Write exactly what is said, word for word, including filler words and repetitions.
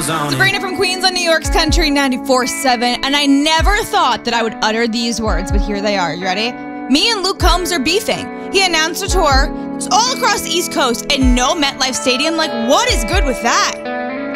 Sabrina from Queens on New York's Country ninety-four seven, and I never thought that I would utter these words, but here they are. You ready? Me and Luke Combs are beefing. He announced a tour all across the East Coast and no MetLife Stadium. Like, what is good with that?